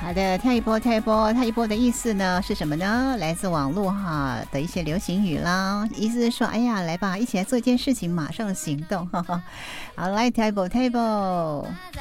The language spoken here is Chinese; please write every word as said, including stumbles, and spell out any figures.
好的，跳一波，跳一波，跳一波的意思呢是什么呢？来自网络哈的一些流行语啦，意思是说，哎呀，来吧，一起来做一件事情，马上行动。哈哈，好，来跳一波，跳一波。